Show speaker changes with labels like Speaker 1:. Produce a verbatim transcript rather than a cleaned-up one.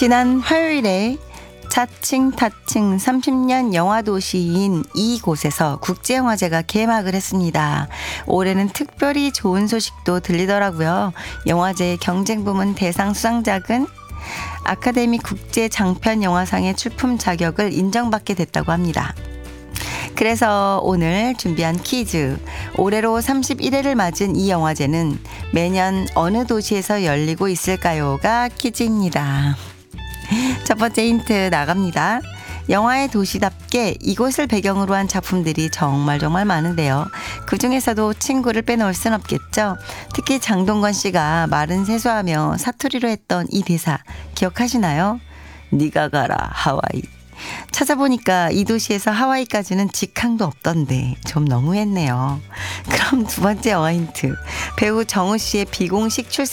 Speaker 1: 지난 화요일에 자칭 타칭 삼십 년 영화도시인 이곳에서 국제영화제가 개막을 했습니다. 올해는 특별히 좋은 소식도 들리더라고요. 영화제의 경쟁 부문 대상 수상작은 아카데미 국제 장편 영화상의 출품 자격을 인정받게 됐다고 합니다. 그래서 오늘 준비한 퀴즈, 올해로 삼십일 회를 맞은 이 영화제는 매년 어느 도시에서 열리고 있을까요?가 퀴즈입니다. 첫 번째 힌트 나갑니다. 영화의 도시답게 이곳을 배경으로 한 작품들이 정말 정말 많은데요. 그중에서도 친구를 빼놓을 순 없겠죠. 특히 장동건 씨가 말은 세수하며 사투리로 했던 이 대사 기억하시나요? 네가 가라 하와이. 찾아보니까 이 도시에서 하와이까지는 직항도 없던데 좀 너무했네요. 그럼 두 번째 영화 힌트. 배우 정우 씨의 비공식 출생